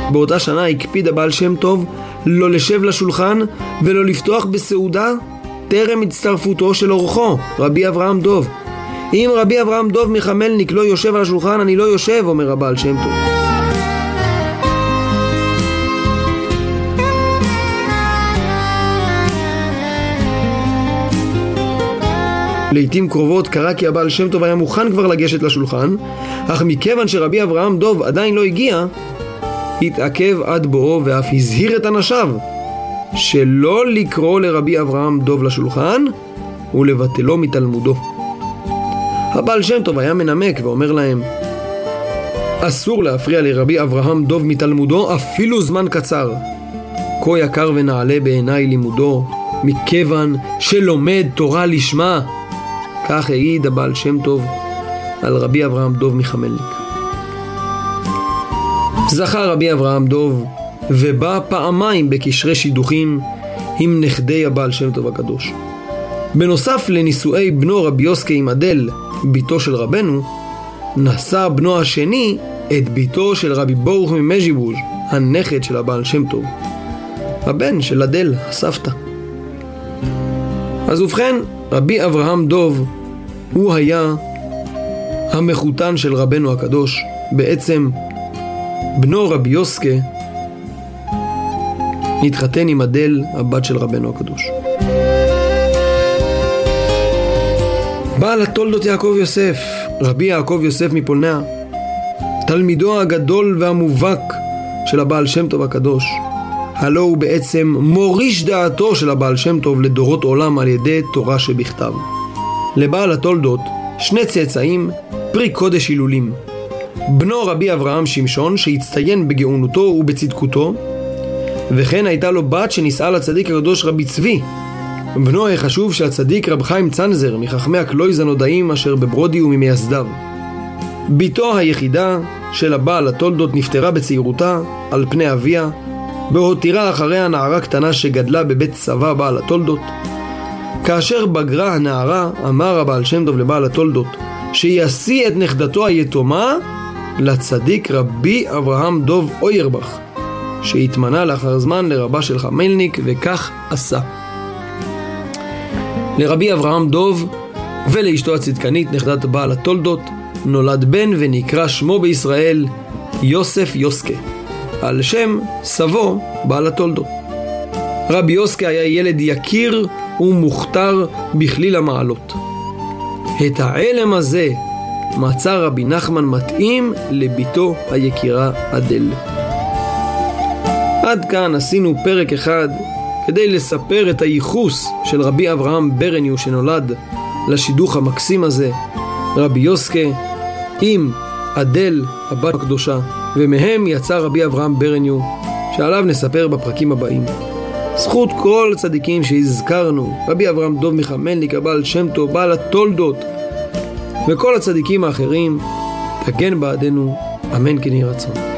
באותה שנה הקפיד הבעל שם טוב לא לשב לשולחן ולא לפתוח בסעודה טרם הצטרפותו של אורחו, רבי אברהם דוב. אם רבי אברהם דוב מחמלניק לא יושב על השולחן, אני לא יושב, אומר הבעל שם טוב. לעתים קרובות קרה כי הבעל שם טוב היה מוכן כבר לגשת לשולחן, אך מכיוון שרבי אברהם דוב עדיין לא הגיע, התעכב עד בואו ואף הזהיר את אנשיו שלא לקרוא לרבי אברהם דוב לשולחן ולבטלו מתלמודו. הבעל שם טוב היה מנמק ואומר להם, אסור להפריע לרבי אברהם דוב מתלמודו אפילו זמן קצר. כה יקר ונעלה בעיניי לימודו, מכיוון שלומד תורה לשמה. כך העיד הבעל שם טוב על רבי אברהם דוב מחמלניק. זכה רבי אברהם דוב ובא פעמיים בקשרי שידוכים עם נכדי הבעל שם טוב הקדוש. בנוסף לנישואי בנו רבי יוסקה עם אדל, ביתו של רבנו, נשא בנו השני את ביתו של רבי ברוך ממז'יבוז', הנכד של הבעל שם טוב, הבן של אדל, הסבתא. אז ובכן, רבי אברהם דוב הוא היה המחותן של רבנו הקדוש. בעצם בנו רבי יוסקה התחתן עם אדל, הבת של רבנו הקדוש. בעל התולדות יעקב יוסף, רבי יעקב יוסף מפולניה, תלמידו הגדול והמובהק של הבעל שם טוב הקדוש, הלא הוא בעצם מוריש דעתו של הבעל שם טוב לדורות עולם על ידי תורה שבכתב. לבעל התולדות שני צאצאים פרי קודש הילולים, בנו רבי אברהם שמשון שהצטיין בגאונותו ובצדקותו, וכן הייתה לו בת שנישאה לצדיק הקדוש רבי צבי, בנו החשוב של הצדיק רב חיים צנזר מחכמי הקלויז הנודעים אשר בברודי וממייסדיו. ביתו היחידה של הבעל התולדות נפטרה בצעירותה על פני אביה, בהותירה אחריה נערה קטנה שגדלה בבית צבא בעל התולדות. כאשר בגרה הנערה אמר הבעל שם טוב לבעל התולדות שישיא את נכדתו היתומה לצדיק רבי אברהם דוב אוירבך, שהתמנה לאחר זמן לרבה של חמלניק, וכך עשה. לרבי אברהם דוב ולאשתו הצדקנית נכדת בעל התולדות נולד בן ונקרא שמו בישראל יוסף יוסקה, על שם סבו בעל התולדות. רבי יוסקה היה ילד יקיר ומוכתר בכליל המעלות. את העלם הזה מצא רבי נחמן מתאים לביתו היקירה אדל. עד כאן עשינו פרק אחד כדי לספר את הייחוס של רבי אברהם ברניו שנולד לשידוך המקסים הזה, רבי יוסקה עם אדל הבת הקדושה, ומהם יצא רבי אברהם ברניו שעליו נספר בפרקים הבאים. זכות כל צדיקים שהזכרנו, רבי אברהם דוב מחמלניק, הבעל שם טוב, בעל התולדות, וכל הצדיקים האחרים, תגן בעדנו, אמן כן יהי רצון.